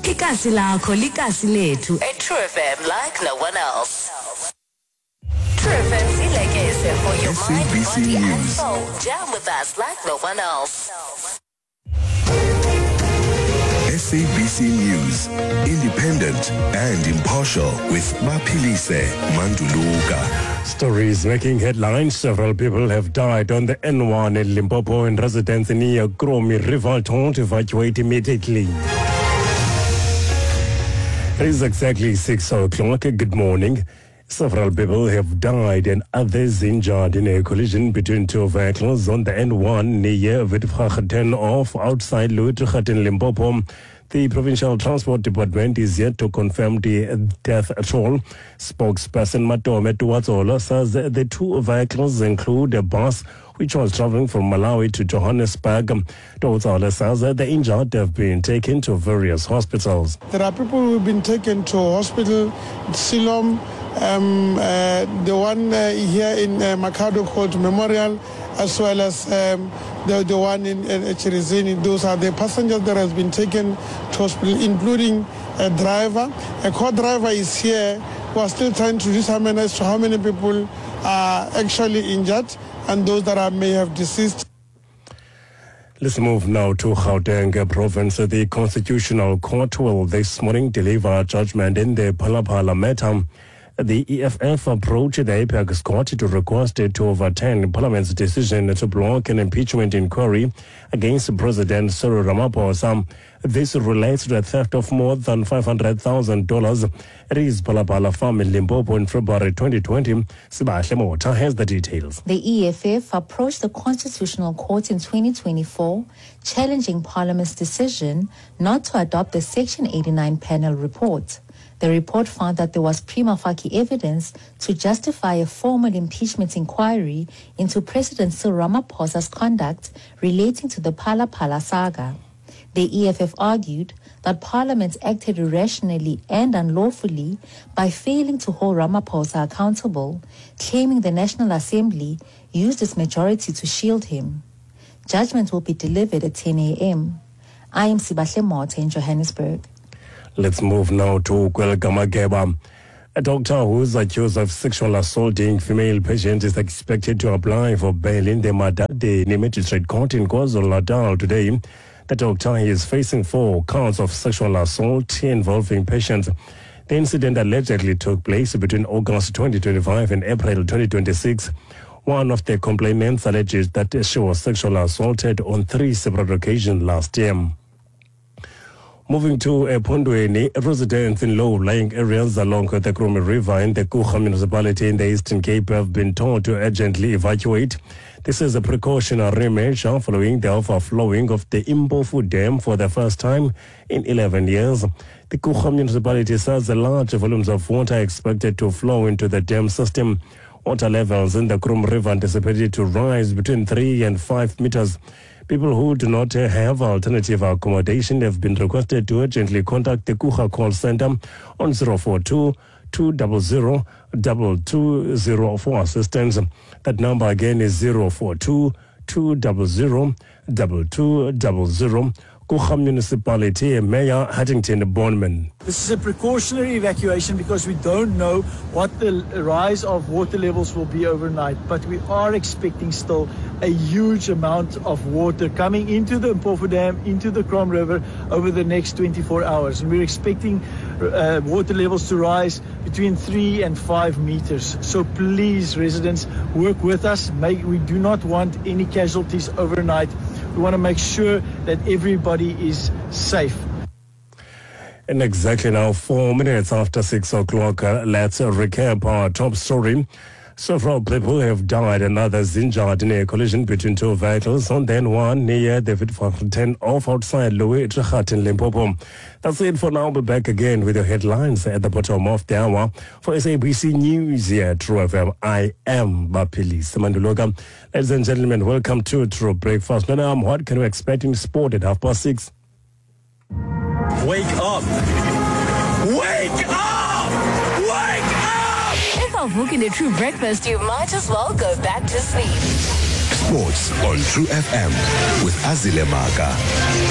Ikasi lakho likasi lethu. At True FM like no one else. True FM's ilekese for your mind, body and soul. Jam with us like no one else. SABC News, independent and impartial with Mapilise Manduluka. Stories making headlines. Several people have died on the N1 in Limpopo and residents near Kromi River told to evacuate immediately. It is exactly 6 o'clock. Good morning. Several people have died and others injured in a collision between two vehicles on the N1 near Witwagen off outside Luitregat in Limpopo. The Provincial Transport Department is yet to confirm the death toll. Spokesperson Matome Tuwatsola says the two vehicles include a bus which was traveling from Malawi to Johannesburg. Tuwatsola says the injured have been taken to various hospitals. There are people who have been taken to hospital, Silom, the one here in Makado called Memorial, as well as the one in Chirizini. Those are the passengers that has been taken to hospital, including a driver. A co-driver is here. We are still trying to determine as to how many people are actually injured and those that may have deceased. Let's move now to Gauteng province. The Constitutional Court will this morning deliver judgment in the Phalaphala matter. The EFF approached the Apex Court to request it to overturn Parliament's decision to block an impeachment inquiry against President Cyril Ramaphosa. This relates to the theft of more than $500,000 at his Phalaphala farm in Limpopo in February 2020. Sibahle Mota has the details. The EFF approached the Constitutional Court in 2024, challenging Parliament's decision not to adopt the Section 89 panel report. The report found that there was prima facie evidence to justify a formal impeachment inquiry into President Cyril Ramaphosa's conduct relating to the Phalaphala saga. The EFF argued that Parliament acted irrationally and unlawfully by failing to hold Ramaphosa accountable, claiming the National Assembly used its majority to shield him. Judgment will be delivered at 10 a.m. I am Sibahle Mota in Johannesburg. Let's move now to Kwelgamageba. A doctor who is accused of sexual assaulting female patients is expected to apply for bail in the Madade Magistrate Court in KwaZulu-Natal today. The doctor is facing 4 counts of sexual assault involving patients. The incident allegedly took place between August 2025 and April 2026. One of the complainants alleges that she was sexually assaulted on 3 separate occasions last year. Moving to Pondweni, residents in low-lying areas along the Kromi River in the Kucha municipality in the Eastern Cape have been told to urgently evacuate. This is a precautionary measure following the overflowing of the Impofu Dam for the first time in 11 years. The Kucha municipality says the large volumes of water are expected to flow into the dam system. Water levels in the Kromi River anticipated to rise between 3 and 5 meters. People who do not have alternative accommodation have been requested to urgently contact the Kucha call center on 042-200-2200 for assistance. That number again is 042-200-2200. Kucha Municipality Mayor Huntington Bondman. This is a precautionary evacuation because we don't know what the rise of water levels will be overnight, but we are expecting still a huge amount of water coming into the Impofu Dam, into the Kromi River over the next 24 hours. And we're expecting water levels to rise between 3 and 5 meters. So please, residents, work with us. We do not want any casualties overnight. We want to make sure that everybody is safe. And exactly now, 4 minutes after 6 o'clock, let's recap our top story. Several people have died and others injured in a collision between two vehicles on the N1 near the Witwagen off outside Luitregat in Limpopo. That's it for now. We'll be back again with the headlines at the bottom of the hour. For SABC News here at True FM, I am Mapilise Manduluka. Ladies and gentlemen, welcome to True Breakfast. Madam, what can we expect in sport at 6:30? Wake up! Wake up! Wake up! If I'm booking a True Breakfast, you might as well go back to sleep. Sports on True FM with Azile Maka.